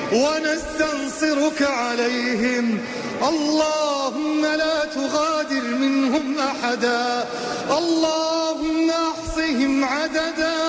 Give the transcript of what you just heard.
ونستنصرك عليهم. اللهم لا تغادر منهم أحدا، اللهم احصهم عددا.